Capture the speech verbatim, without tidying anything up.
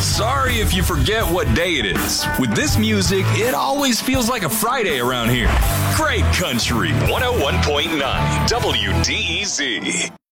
Sorry if you forget what day it is. With this music, it always feels like a Friday around here. Great Country one oh one point nine W D E Z.